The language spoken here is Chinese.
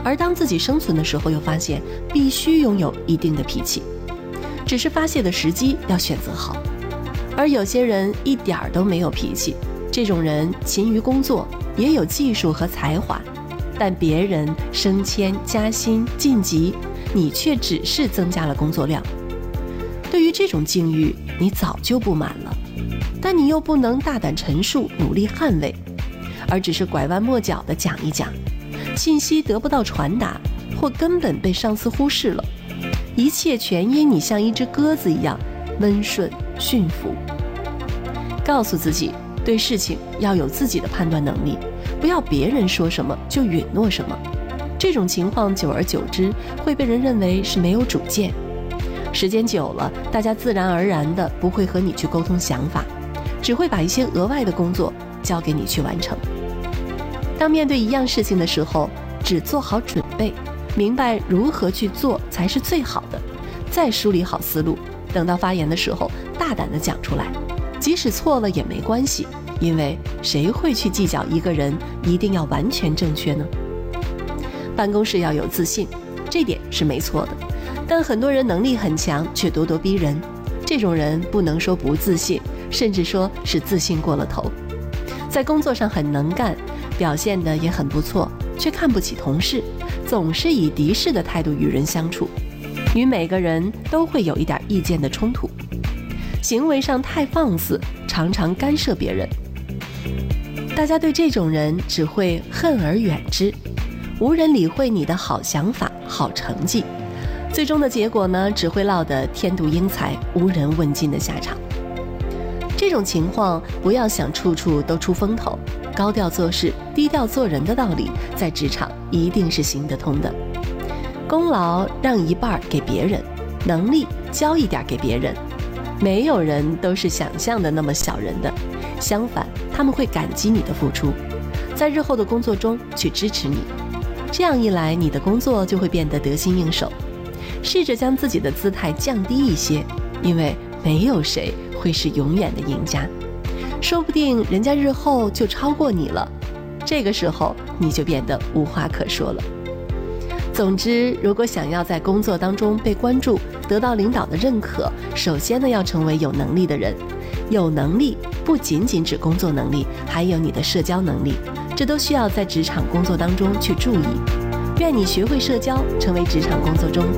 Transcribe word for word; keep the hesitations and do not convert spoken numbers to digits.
而当自己生存的时候，又发现必须拥有一定的脾气，只是发泄的时机要选择好。而有些人一点儿都没有脾气，这种人勤于工作，也有技术和才华，但别人升迁加薪晋级，你却只是增加了工作量。对于这种境遇，你早就不满了，但你又不能大胆陈述，努力捍卫，而只是拐弯抹角地讲一讲，信息得不到传达，或根本被上司忽视了，一切全因你像一只鸽子一样温顺驯服。告诉自己，对事情要有自己的判断能力，不要别人说什么就允诺什么。这种情况久而久之会被人认为是没有主见，时间久了，大家自然而然的不会和你去沟通想法，只会把一些额外的工作交给你去完成。当面对一样事情的时候，只做好准备，明白如何去做才是最好的，再梳理好思路，等到发言的时候大胆地讲出来，即使错了也没关系，因为谁会去计较一个人一定要完全正确呢？办公室要有自信，这点是没错的，但很多人能力很强却咄咄逼人，这种人不能说不自信，甚至说是自信过了头。在工作上很能干，表现得也很不错，却看不起同事，总是以敌视的态度与人相处，与每个人都会有一点意见的冲突，行为上太放肆，常常干涉别人。大家对这种人只会恨而远之，无人理会你的好想法、好成绩，最终的结果呢，只会落得天妒英才、无人问津的下场。这种情况，不要想处处都出风头，高调做事、低调做人的道理，在职场一定是行得通的。功劳让一半给别人，能力交一点给别人，没有人都是想象的那么小人的，相反，他们会感激你的付出，在日后的工作中去支持你。这样一来，你的工作就会变得得心应手。试着将自己的姿态降低一些，因为没有谁会是永远的赢家，说不定人家日后就超过你了，这个时候你就变得无话可说了。总之，如果想要在工作当中被关注，得到领导的认可，首先呢要成为有能力的人。有能力不仅仅指工作能力，还有你的社交能力，这都需要在职场工作当中去注意。愿你学会社交，成为职场工作中